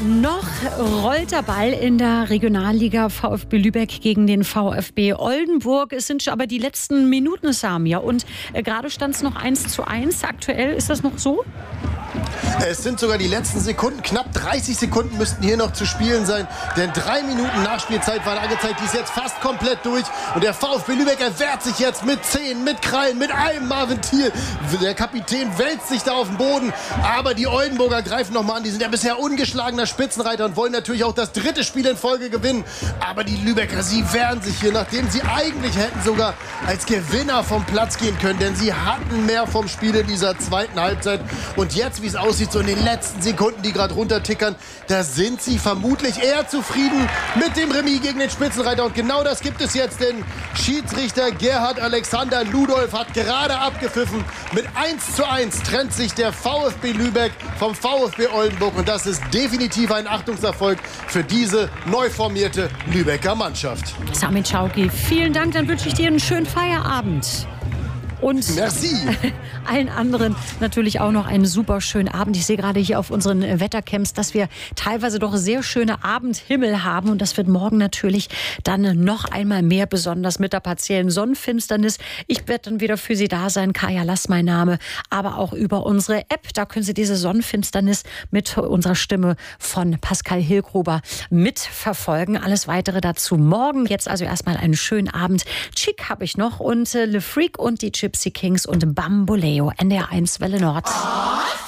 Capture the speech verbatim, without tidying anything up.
Noch rollt der Ball in der Regionalliga VfB Lübeck gegen den VfB Oldenburg. Es sind aber die letzten Minuten, Samir. Und äh, gerade stand es noch eins zu eins. Aktuell ist das noch so? Es sind sogar die letzten Sekunden. Knapp dreißig Sekunden müssten hier noch zu spielen sein. Denn drei Minuten Nachspielzeit war angezeigt. Die ist jetzt fast komplett durch. Und der VfB Lübeck erwehrt sich jetzt mit Zehen, mit Krallen, mit allem. Marvin Thiel, der Kapitän, wälzt sich da auf den Boden. Aber die Oldenburger greifen nochmal an. Die sind ja bisher ungeschlagener Spitzenreiter und wollen natürlich auch das dritte Spiel in Folge gewinnen. Aber die Lübecker, sie wehren sich hier, nachdem sie eigentlich hätten sogar als Gewinner vom Platz gehen können. Denn sie hatten mehr vom Spiel in dieser zweiten Halbzeit. Und jetzt, wie es aussieht, so in den letzten Sekunden, die gerade runtertickern, da sind sie vermutlich eher zufrieden mit dem Remis gegen den Spitzenreiter. Und genau das gibt es jetzt, denn Schiedsrichter Gerhard Alexander Ludolf hat gerade abgepfiffen. Mit eins zu eins trennt sich der VfB Lübeck vom VfB Oldenburg. Und das ist definitiv ein Achtungserfolg für diese neu formierte Lübecker Mannschaft. Samit Schauki, vielen Dank. Dann wünsche ich dir einen schönen Feierabend. Und Merci. allen anderen natürlich auch noch einen super schönen Abend. Ich sehe gerade hier auf unseren Wettercamps, dass wir teilweise doch sehr schöne Abendhimmel haben. Und das wird morgen natürlich dann noch einmal mehr, besonders mit der partiellen Sonnenfinsternis. Ich werde dann wieder für Sie da sein. Kaya Lass mein Name. Aber auch über unsere App. Da können Sie diese Sonnenfinsternis mit unserer Stimme von Pascal Hilgruber mitverfolgen. Alles Weitere dazu morgen. Jetzt also erstmal einen schönen Abend. Chic habe ich noch und äh, Le Freak und die Gypsy Kings und Bamboleo, N D R eins Welle Nord.